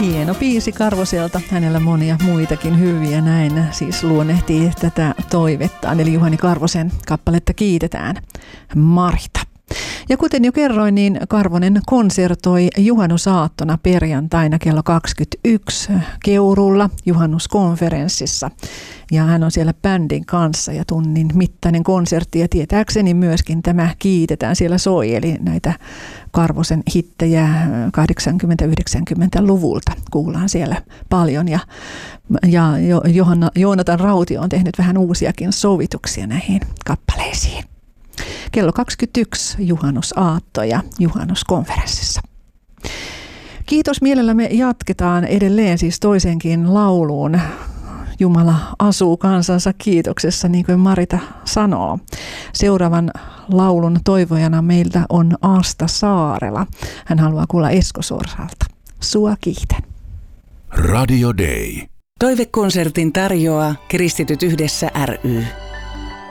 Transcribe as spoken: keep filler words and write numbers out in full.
Hieno biisi Karvoselta, hänellä monia muitakin hyviä, näin siis luonnehtii tätä toivettaan, eli Juhani Karvosen kappaletta Kiitetään Marita. Ja kuten jo kerroin, niin Karvonen konsertoi juhannusaattona perjantaina kello kaksikymmentäyksi Keurulla juhannuskonferenssissa. Ja hän on siellä bändin kanssa ja tunnin mittainen konsertti ja tietääkseni myöskin tämä Kiitetään siellä soi, eli näitä Karvosen hittejä kahdeksankymmentä-yhdeksänkymmentäluvulta kuullaan siellä paljon ja, ja Johanna, Joonatan Rautio on tehnyt vähän uusiakin sovituksia näihin kappaleisiin. Kello kaksikymmentäyksi juhannusaatto ja juhannuskonferenssissa. Kiitos, mielellämme jatketaan edelleen siis toisenkin lauluun. Jumala asuu kansansa kiitoksessa, niin kuin Marita sanoo. Seuraavan laulun toivojana meiltä on Asta Saarela. Hän haluaa kuulla Esko Sorsalta. Sua kiitän. Radio Day. Toivekonsertin tarjoaa Kristityt yhdessä ry.